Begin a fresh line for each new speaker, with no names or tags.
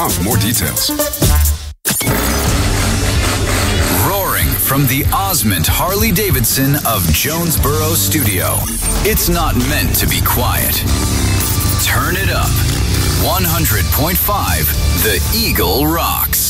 for more details.
Roaring from the Osmond Harley-Davidson of Jonesboro Studio. It's not meant to be quiet. Turn it up. 100.5 The Eagle rocks.